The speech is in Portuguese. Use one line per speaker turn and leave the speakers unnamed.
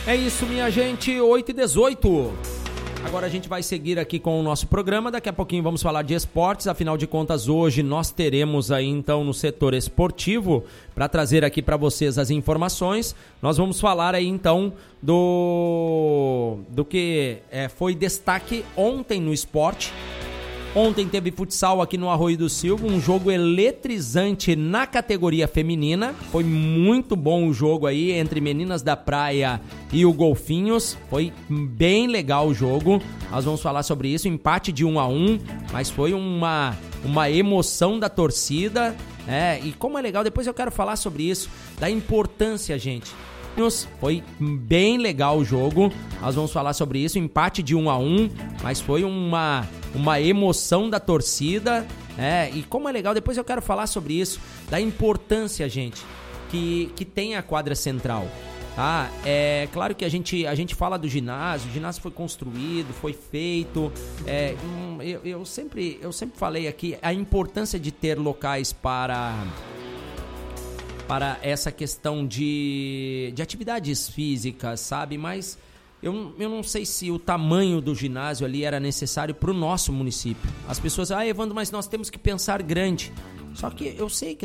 É isso, minha gente, 8h18. Agora a gente vai seguir aqui com o nosso programa. Daqui a pouquinho vamos falar de esportes. Afinal de contas, hoje nós teremos aí então no setor esportivo, para trazer aqui para vocês as informações. Nós vamos falar aí então do que foi destaque ontem no esporte. Ontem teve futsal aqui no Arroio do Silva, um jogo eletrizante na categoria feminina. Foi muito bom o jogo aí entre Meninas da Praia e o Golfinhos. Foi bem legal o jogo. Nós vamos falar sobre isso, empate de 1-1, mas foi uma emoção da torcida. E como é legal, depois eu quero falar sobre isso, da importância, gente. Foi bem legal o jogo. Nós vamos falar sobre isso, empate de 1-1, mas foi uma emoção da torcida. E como é legal, depois eu quero falar sobre isso, da importância, gente, que tem a quadra central. Tá? É claro que a gente fala do ginásio. O ginásio foi construído, foi feito. Eu sempre falei aqui a importância de ter locais para essa questão de atividades físicas, sabe? Mas eu não sei se o tamanho do ginásio ali era necessário para o nosso município. As pessoas, Evandro, mas nós temos que pensar grande. Só que eu sei que